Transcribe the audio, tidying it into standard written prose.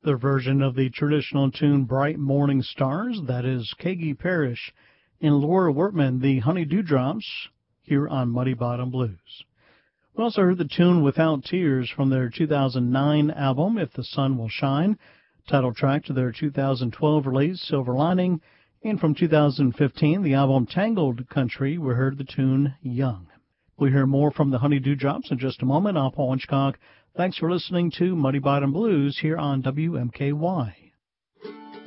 Their version of the traditional tune Bright Morning Stars, that is Kagi Parrish and Laura Wortman, the Honey Dewdrops, here on Muddy Bottom Blues. We also heard the tune Without Tears from their 2009 album If the Sun Will Shine, title track to their 2012 release Silver Lining, and from 2015, the album Tangled Country, we heard the tune Young. We'll hear more from the Honey Dewdrops in just a moment. I'm Paul Hitchcock. Thanks for listening to Muddy Bottom Blues here on WMKY.